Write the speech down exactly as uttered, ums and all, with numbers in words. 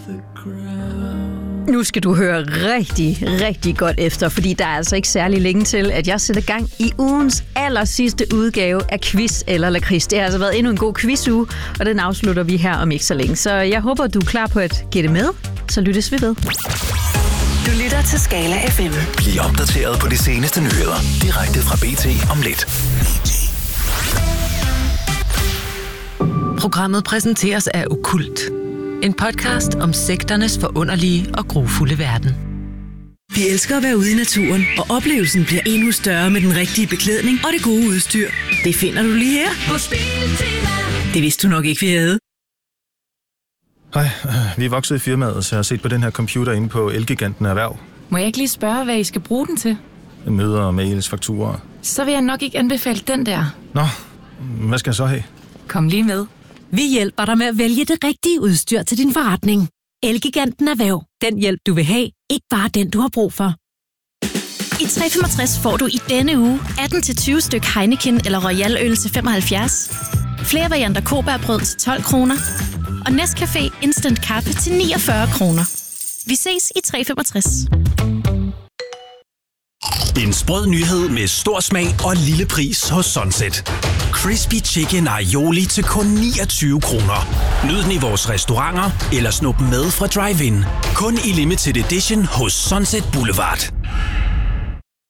Nu skal du høre rigtig, rigtig godt efter, fordi der er altså ikke særlig længe til, at jeg sætter gang i ugens aller sidste udgave af Quiz eller Lakrids. Det har altså været endnu en god quizuge, og den afslutter vi her om ikke så længe. Så jeg håber, du er klar på at gætte med. Så lyttes vi ved. Du lytter til Skala F M. Bliv opdateret på de seneste nyheder direkte fra B T om lidt. Programmet præsenteres af Okkult. En podcast om sekternes forunderlige og grufulde verden. Vi elsker at være ude i naturen, og oplevelsen bliver endnu større med den rigtige beklædning og det gode udstyr. Det finder du lige her hos Biltema. Det vidste du nok ikke, vi havde. Hej, vi er vokset i firmaet, så jeg har set på den her computer inde på Elgiganten Erhverv. Må jeg ikke lige spørge, hvad I skal bruge den til? Møder, mails, fakturer. Så vil jeg nok ikke anbefale den der. Nå, hvad skal jeg så have? Kom lige med. Vi hjælper dig med at vælge det rigtige udstyr til din forretning. Elgiganten Erhverv. Den hjælp, du vil have. Ikke bare den, du har brug for. I tre komma femogtres får du i denne uge atten til tyve styk Heineken eller Royal øl til femoghalvfjerds. Flere varianter kobærbrød til tolv kroner. Og Nescafé Instant Kaffe til niogfyrre kroner. Vi ses i tre komma femogtres. En sprød nyhed med stor smag og lille pris hos Sunset. Crispy Chicken Aioli til kun niogtyve kroner. Nyd den i vores restauranter eller snup med fra drive-in. Kun i limited edition hos Sunset Boulevard.